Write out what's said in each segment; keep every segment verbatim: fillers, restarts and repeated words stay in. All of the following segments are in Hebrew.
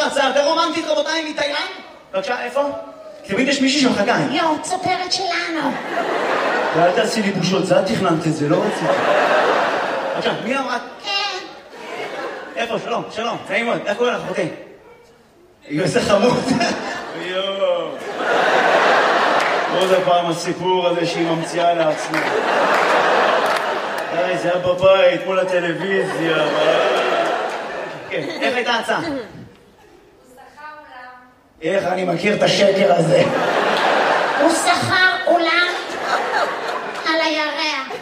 הצעה יותר רומנטית, רבותיי, מתאילנד? בבקשה, איפה? תמיד יש מישהי שמחכה. יו, צופרת שלנו. ואל תעשי לי בושות, זה את תכננת את זה, לא רציתי. בבקשה, מי אמרת? כן. איפה? שלום, שלום, נעים מאוד, איך קוראים לך? אוקיי. איזה חמוד. יואו. עוד הפעם הסיפור הזה שהיא ממציאה לעצמה. די, זה היה בבית, מול הטלוויזיה. כן, איך הייתה הצעה? הוא שכר אולם. איך אני מכיר את השקר הזה? הוא שכר אולם על הירח.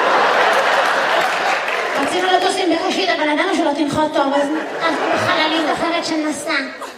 רצינו לטוס עם בראשית, אבל ידענו שלא תנחות טוב, אז חללית אחרת שנסע.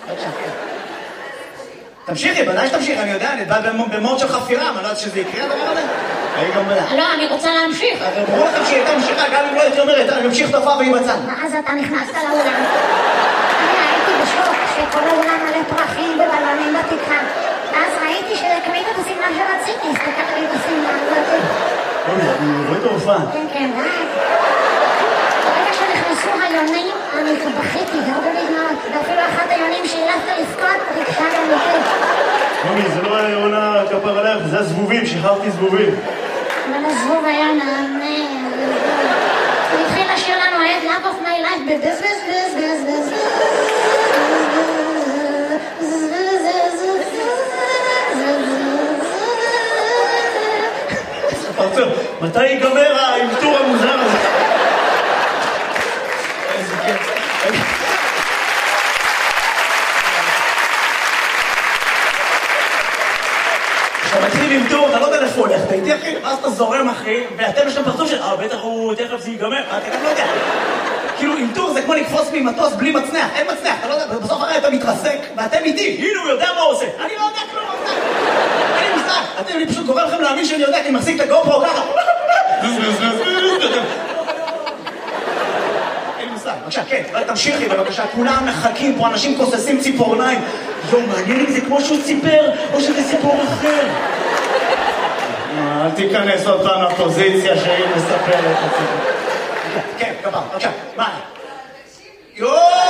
תמשיכי, בוודאי שתמשיכי, אני יודע, אני בא במוד של חפירה, אני לא יודעת שזה יקרה הדבר הזה. היי גם בלה. לא, אני רוצה להמשיך. אבל ברור לכם שהיא הייתה ממשיכה, גם אם לא הייתי אומרת, אני ממשיך תופעה והיא בצד. ואז אתה נכנסת לאולם. אני הייתי בשוק שכל האולם מלא פרחים ובלונים בתקרה. ואז ראיתי שקנית את השמלה שרציתי, הסתכלתי לי את השמלה הזאת. אוי, אני רואה את ההופעה. כן, כן, ואז. ברגע שנכנסו היונים, אני בכיתי, והרבה בזמנות, ואפילו אחת היונים שהילפת לבכות, ריגשה גם אותי. מומי, זה לא עונה כפר עליך, זה הזבובים, שחררתי זבובים. אבל הזבוב היה נענה. הוא התחיל לשיר לנו את Love of my life בבז בז בז בז בז פרצוף, מתי ייגמר האלתור המוזר הזה? איזה כיף. כשאתה מתחיל למתור, אתה לא יודע איפה הולך, אתה איתי אחי, ואז אתה זורם אחי, ואתם יש להם פרצוף של, אה, בטח הוא, תכף זה ייגמר, אתה גם לא יודע. כאילו, אלתור זה כמו לקפוץ ממטוס בלי מצנח, אין מצנח, אתה לא יודע, בסוף הרי אתה מתרסק, ואתם איתי, הנה הוא יודע מה הוא עושה. אני לא יודע כלום, אין לי מושג. אתם, אני פשוט גורם לכם להאמין שאני יודע, כי אני מחזיק את הגופרו ככה. אין לי מושג. בבקשה, כן, תמשיכי בבקשה, כולם מחכים פה, אנשים כוססים ציפורניים. יום, מעניין אם זה כמו שהוא סיפר, או שזה סיפור אחר. אל תיכנס עוד פעם לפוזיציה שהיא מספרת את הסיפור. כן, כפר, בבקשה, מה? יואו!